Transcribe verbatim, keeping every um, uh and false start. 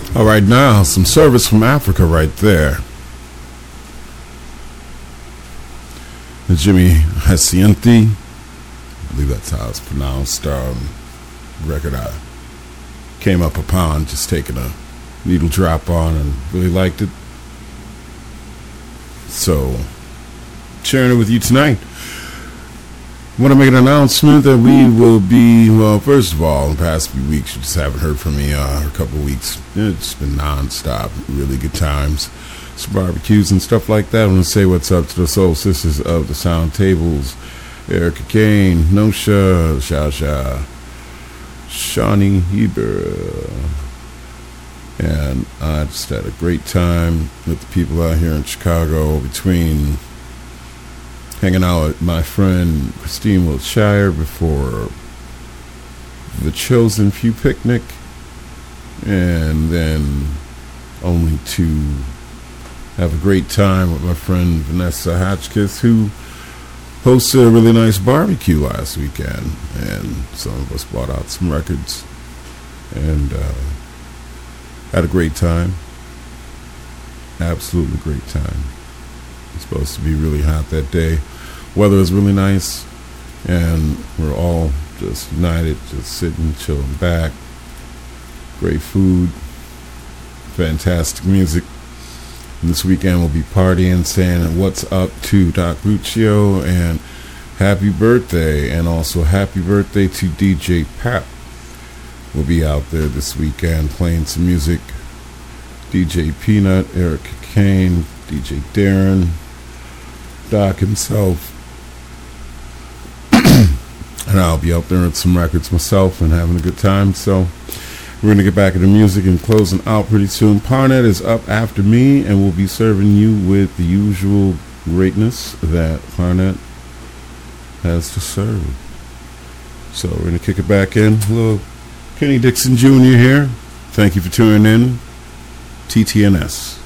All right, now some service from Africa right there. The Jimmy Hacienti, I believe that's how it's pronounced, um, record I came up upon, just taking a needle drop on and really liked it. So, sharing it with you tonight. I want to make an announcement that we will be, well, first of all, in the past few weeks, you just haven't heard from me, uh, a couple of weeks. It's been non-stop, really good times. Some barbecues and stuff like that. I want to say what's up to the Soul Sisters of the Sound Tables. Erica Kane, Nosha, Shasha, Shawnee Heber. And I just had a great time with the people out here in Chicago between hanging out with my friend Christine Wiltshire before the Chosen Few picnic, and then only to have a great time with my friend Vanessa Hotchkiss, who hosted a really nice barbecue last weekend, and some of us bought out some records and uh, had a great time. Absolutely great time. It's supposed to be really hot that day. Weather is really nice, and we're all just united, just sitting, chilling back. Great food, fantastic music. And this weekend we'll be partying, saying what's up to Doc Lucio, and happy birthday, and also happy birthday to D J Pap. We'll be out there this weekend playing some music. D J Peanut, Erica Kane, D J Darren, Doc himself. And I'll be out there with some records myself and having a good time. So we're going to get back into music and closing out pretty soon. Parnet is up after me, and we'll be serving you with the usual greatness that Parnet has to serve. So we're going to kick it back in. A little Kenny Dixon Junior here. Thank you for tuning in. T T N S.